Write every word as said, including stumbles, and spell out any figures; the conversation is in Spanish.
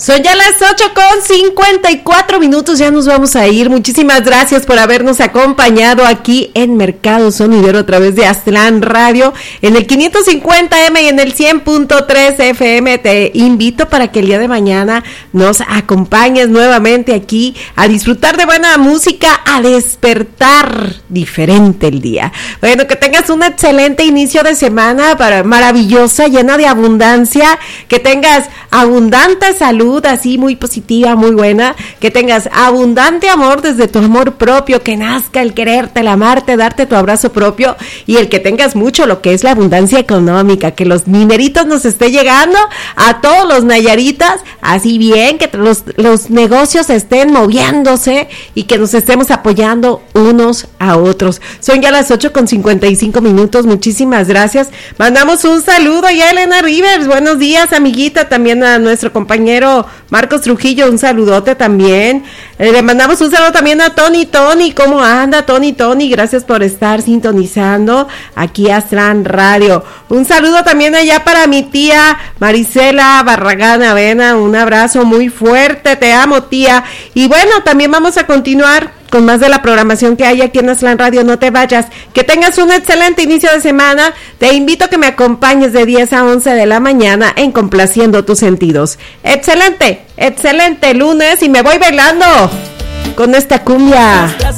Son ya las ocho con cincuenta y cuatro minutos, ya nos vamos a ir. Muchísimas gracias por habernos acompañado aquí en Mercado Sonidero a través de Aztlán Radio, en el quinientos cincuenta eme y en el cien punto tres efe eme. Te invito para que el día de mañana nos acompañes nuevamente aquí a disfrutar de buena música, a despertar diferente el día. Bueno, que tengas un excelente inicio de semana para, maravillosa, llena de abundancia, que tengas abundante salud, así muy positiva, muy buena, que tengas abundante amor desde tu amor propio, que nazca el quererte, el amarte, darte tu abrazo propio, y el que tengas mucho lo que es la abundancia económica, que los dineritos nos esté llegando a todos los nayaritas, así bien, que los, los negocios estén moviéndose y que nos estemos apoyando unos a otros. Son ya las ocho con cincuenta y cinco minutos, muchísimas gracias. Mandamos un saludo ya a Elena Rivers, buenos días, amiguita, también a nuestro compañero Marcos Trujillo, un saludote también. Eh, le mandamos un saludo también a Tony Tony, ¿cómo anda Tony Tony? Gracias por estar sintonizando aquí a Aztlán Radio. Un saludo también allá para mi tía Marisela Barragán Avena, un abrazo muy fuerte, te amo tía. Y bueno, también vamos a continuar con más de la programación que hay aquí en Aztlán Radio. No te vayas, que tengas un excelente inicio de semana. Te invito a que me acompañes de diez a once de la mañana en Complaciendo tus Sentidos. Excelente, excelente lunes, y me voy bailando con esta cumbia.